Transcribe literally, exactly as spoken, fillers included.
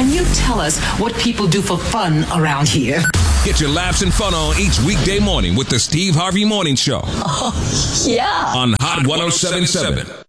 can you tell us what people do for fun around here? Get your laughs and fun on each weekday morning with the Steve Harvey Morning Show. Oh, yeah. On Hot one oh seven point seven.